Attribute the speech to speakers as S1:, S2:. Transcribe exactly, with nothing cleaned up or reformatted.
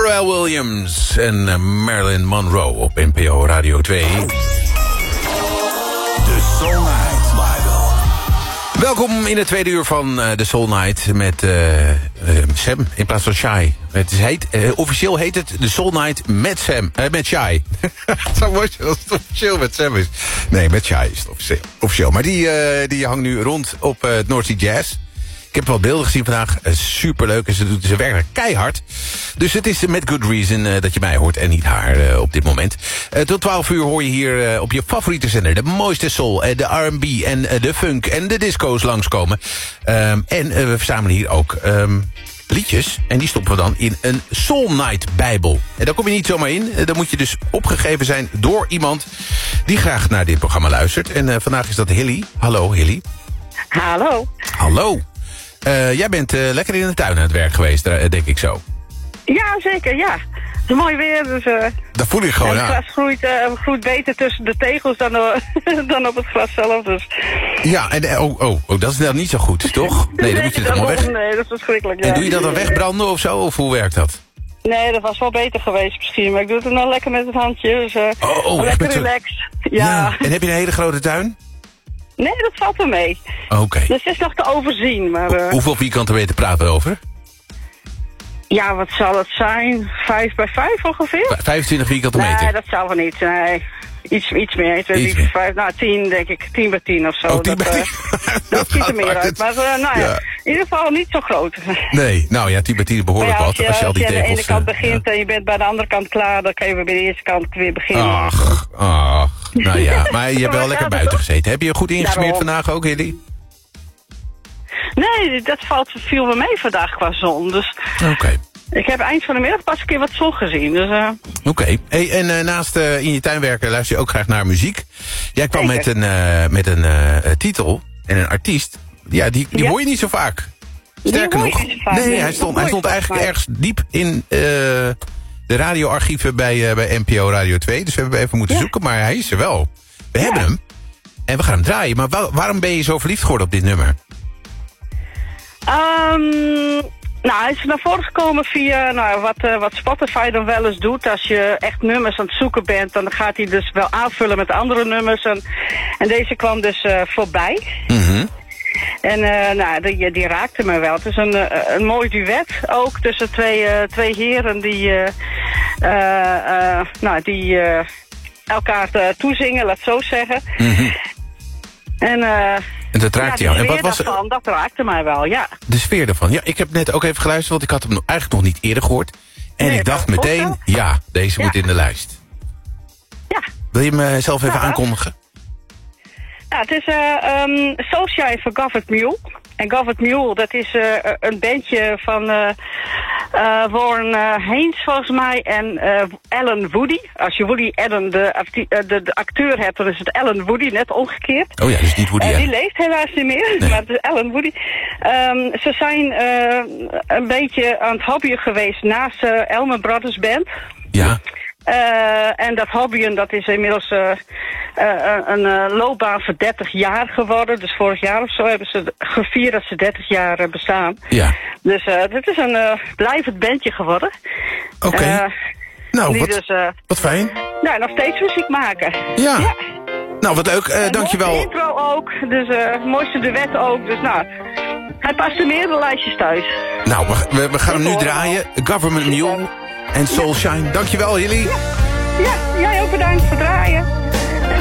S1: Pharrell Williams en uh, Marilyn Monroe op N P O Radio twee. De Soul Night Bible. Welkom in het tweede uur van uh, de Soul Night met uh, uh, Sam in plaats van Shai. Het is heet, uh, officieel heet het de Soul Night met Sam, uh, met Shai. Het zou mooi zijn als het officieel met Sam is. Nee, met Shai is het officieel. officieel. Maar die, uh, die hangt nu rond op uh, het North Sea Jazz. Ik heb wel beelden gezien vandaag. Uh, superleuk. En ze doet ze werkelijk keihard. Dus het is met good reason uh, dat je mij hoort en niet haar uh, op dit moment. Uh, tot twaalf uur hoor je hier uh, op je favoriete zender de mooiste soul, uh, de R en B en uh, de funk en de disco's langskomen. Um, en uh, we verzamelen hier ook um, liedjes. En die stoppen we dan in een Soul Night Bijbel. En daar kom je niet zomaar in. Uh, dan moet je dus opgegeven zijn door iemand die graag naar dit programma luistert. En uh, vandaag is dat Hilly. Hallo Hilly.
S2: Hallo.
S1: Hallo. Uh, jij bent uh, lekker in de tuin aan het werk geweest, uh, denk ik zo.
S2: Ja, zeker, ja. Het is mooi weer, dus... Uh,
S1: dat voel ik gewoon aan.
S2: Het gras groeit, uh, groeit beter tussen de tegels dan, uh, dan op het gras zelf, dus...
S1: Ja, en oh, oh, oh, dat is dan niet zo goed, toch? Nee, dan moet je het allemaal weg...
S2: Nee, dat is verschrikkelijk, ja.
S1: En doe je dat dan wegbranden of zo, of hoe werkt dat?
S2: Nee, dat was wel beter geweest misschien, maar ik doe het nou lekker met het handje, dus... Uh,
S1: oh, oh,
S2: lekker relaxed, ja.
S1: ja. En heb je een hele grote tuin?
S2: Nee, dat valt er mee.
S1: Oké. Okay.
S2: Dus het is nog te overzien, maar... Uh...
S1: Hoeveel vierkante meter praten we over?
S2: Ja, wat zal het zijn? Vijf bij vijf ongeveer?
S1: vijfentwintig vierkante meter?
S2: Nee, dat zou wel niet, nee. Iets, iets meer, twee, iets meer. Vijf, nou tien denk ik, tien bij tien of zo.
S1: Oh, tien
S2: dat,
S1: bij
S2: uh, dat ziet er meer uit, maar uh, nou ja, ja, in ieder geval niet zo groot.
S1: Nee, nou ja, tien bij tien is behoorlijk
S2: ja,
S1: wat. Als je, als je al die
S2: als je
S1: tegels...
S2: aan de ene kant
S1: uh,
S2: begint
S1: ja.
S2: en je bent bij de andere kant klaar, dan kan je bij de eerste kant weer beginnen.
S1: Ach, ach, nou ja, maar je hebt wel lekker buiten gezeten. Heb je goed ingesmeerd Daarom. vandaag ook, Hilly?
S2: Nee, dat valt, viel me mee vandaag qua zon, dus...
S1: Oké. Okay.
S2: Ik heb eind van de middag pas een keer wat zon gezien, dus... Uh...
S1: Oké. Okay. Hey, en uh, naast uh, in je tuin werken luister je ook graag naar muziek. Jij kwam Zeker. met een, uh, met een uh, titel en een artiest. Ja, die, die ja. hoor je niet zo vaak. Sterker nog, vaak, nee, nee, hij stond, hij stond eigenlijk ergens diep in uh, de radioarchieven bij, uh, bij N P O Radio twee. Dus we hebben even moeten ja. zoeken, maar hij is er wel. We ja. hebben hem en we gaan hem draaien. Maar wa- waarom ben je zo verliefd geworden op dit nummer?
S2: Um... Nou, hij is naar voren gekomen via nou, wat, uh, wat Spotify dan wel eens doet. Als je echt nummers aan het zoeken bent, dan gaat hij dus wel aanvullen met andere nummers. En, en deze kwam dus uh, voorbij.
S1: Mm-hmm.
S2: En uh, nou, die, die raakte me wel. Het is een, uh, een mooi duet ook tussen twee, uh, twee heren die, uh, uh, uh, nou, die uh, elkaar uh, toezingen, laat het zo zeggen.
S1: Mm-hmm.
S2: En... Uh,
S1: En dat raakte jou.
S2: Ja,
S1: en wat was
S2: daarvan, dat raakte mij wel, ja.
S1: De sfeer ervan. Ja, ik heb net ook even geluisterd, want ik had hem eigenlijk nog niet eerder gehoord. En nee, ik dacht meteen, ja, deze ja. moet in de lijst.
S2: Ja.
S1: Wil je me zelf even ja. aankondigen?
S2: Ja, het is uh, um, Soulshine van Govert Mule. En Govert Mule, dat is uh, een bandje van uh, uh, Warren uh, Haynes volgens mij en uh, Alan Woody. Als je Woody Allen, de, uh, de, de acteur hebt, dan is het Alan Woody, net omgekeerd.
S1: Oh ja, dus niet Woody Allen.
S2: Uh, die leeft helaas niet meer, nee. maar het is Alan Woody. Um, ze zijn uh, een beetje aan het hobbyen geweest naast uh, Elmer Brothers Band.
S1: Ja.
S2: Uh, en dat hobbyen, dat is inmiddels uh, uh, een uh, loopbaan voor dertig jaar geworden. Dus vorig jaar of zo hebben ze gevierd dat ze dertig jaar uh, bestaan.
S1: Ja.
S2: Dus uh, het is een uh, blijvend bandje geworden.
S1: Oké. Okay. Uh, nou, wat, dus, uh, wat fijn.
S2: Nou, nog steeds muziek maken.
S1: Ja. ja. Nou, wat leuk. Uh, dankjewel.
S2: De intro ook. Dus uh, mooiste duet ook. Dus nou, hij past in meerdere lijstjes thuis.
S1: Nou, we, we gaan hem nu draaien. Government Mule. En Soulshine. Dankjewel, Hilly.
S2: Ja. ja, jij ook bedankt voor het draaien.